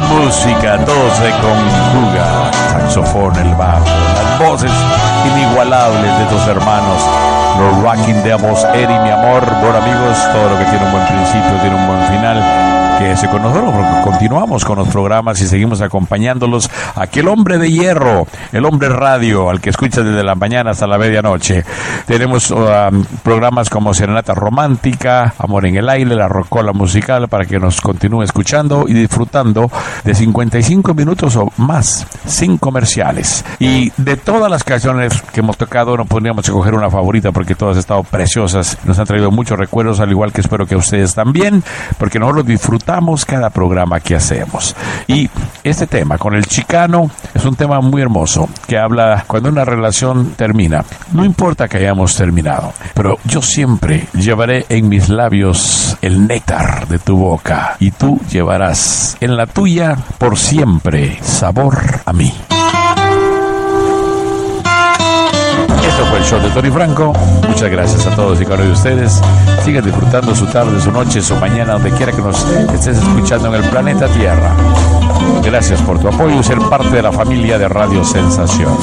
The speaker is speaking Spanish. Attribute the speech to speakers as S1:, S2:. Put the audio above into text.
S1: música, todo se conjuga. Saxofón, el bajo, las voces inigualables de tus hermanos, los Rocking Devils, Eddie, mi amor. Bueno, amigos, todo lo que tiene un buen principio tiene un buen final. Quédese con nosotros porque continuamos con los programas y seguimos acompañándolos. Aquí el hombre de hierro, el hombre radio, al que escucha desde la mañana hasta la medianoche. Tenemos programas como Serenata Romántica, Amor en el Aire, La Rocola Musical, para que nos continúe escuchando y disfrutando de 55 minutos o más, sin comerciales. Y de todas las canciones que hemos tocado, no podríamos escoger una favorita porque todas han estado preciosas. Nos han traído muchos recuerdos, al igual que espero que ustedes también, porque nosotros disfrutamos cada programa que hacemos. Y este tema con el Chicano es un tema muy hermoso que habla cuando una relación termina. No importa que hayamos terminado, pero yo siempre llevaré en mis labios el néctar de tu boca y tú llevarás en la tuya por siempre sabor a mí. Esto fue el show de Tony Franco. Muchas gracias a todos y cada uno de ustedes. Sigan disfrutando su tarde, su noche, su mañana, donde quiera que nos estés escuchando en el planeta Tierra. Gracias por tu apoyo y ser parte de la familia de Radio Sensación.